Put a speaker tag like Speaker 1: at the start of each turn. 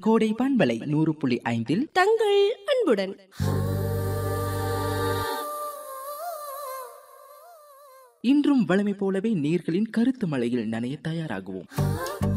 Speaker 1: கோடை பண்பலை 100.5
Speaker 2: தங்கள் அன்புடன்.
Speaker 1: இன்றும் வழமை போலவே நேர்களின் கருத்து மழையில் நனைய தயாராகுவோம்.